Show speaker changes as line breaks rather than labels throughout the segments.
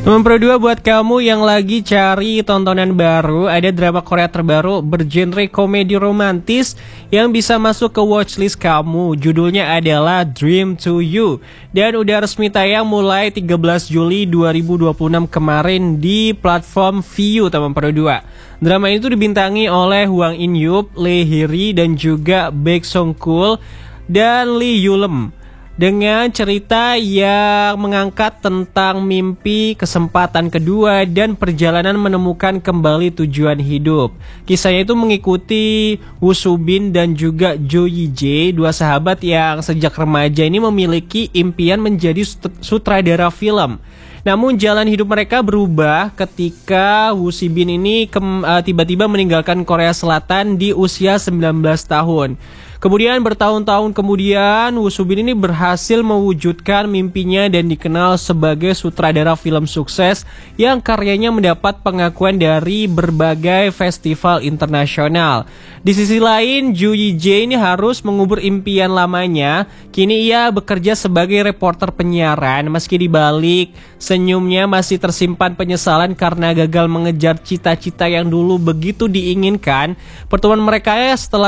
Teman Pro 2, buat kamu yang lagi cari tontonan baru, ada drama Korea terbaru bergenre komedi romantis yang bisa masuk ke watchlist kamu. Judulnya adalah Dream to You dan udah resmi tayang mulai 13 Juli 2026 kemarin di platform Viu, teman Pro 2. Drama itu dibintangi oleh Hwang In Yup, Lee Hee-ri dan juga Baek Song Kul dan Lee Yulem, dengan cerita yang mengangkat tentang mimpi, kesempatan kedua, dan perjalanan menemukan kembali tujuan hidup. Kisahnya itu mengikuti Woo Soo Bin dan juga Jo Yi Jae, dua sahabat yang sejak remaja ini memiliki impian menjadi sutradara film. Namun jalan hidup mereka berubah ketika Woo Soo Bin ini tiba-tiba meninggalkan Korea Selatan di usia 19 tahun. Kemudian bertahun-tahun kemudian Woo Soo Bin ini berhasil mewujudkan mimpinya dan dikenal sebagai sutradara film sukses yang karyanya mendapat pengakuan dari berbagai festival internasional. Di sisi lain, Jo Yi Jae ini harus mengubur impian lamanya. Kini ia bekerja sebagai reporter penyiaran, meski di balik senyumnya masih tersimpan penyesalan karena gagal mengejar cita-cita yang dulu begitu diinginkan. Pertemuan mereka setelah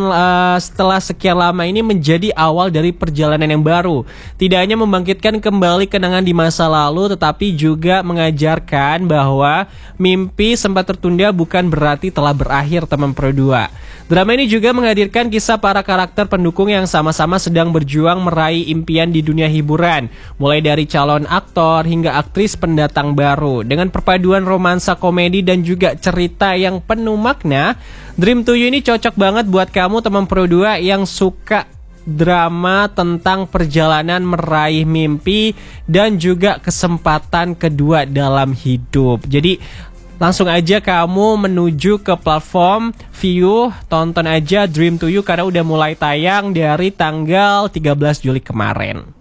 sekian lama ini menjadi awal dari perjalanan yang baru. Tidak hanya membangkitkan kembali kenangan di masa lalu, tetapi juga mengajarkan bahwa mimpi sempat tertunda bukan berarti telah berakhir, teman Pro 2. Drama ini juga menghadirkan kisah para karakter pendukung yang sama-sama sedang berjuang meraih impian di dunia hiburan, mulai dari calon aktor hingga aktris pendatang baru. Dengan perpaduan romansa, komedi, dan juga cerita yang penuh makna, Dream to You ini cocok banget buat kamu, teman Pro 2, yang suka drama tentang perjalanan meraih mimpi dan juga kesempatan kedua dalam hidup. Jadi langsung aja kamu menuju ke platform Viu, tonton aja Dream to You karena udah mulai tayang dari tanggal 13 Juli kemarin.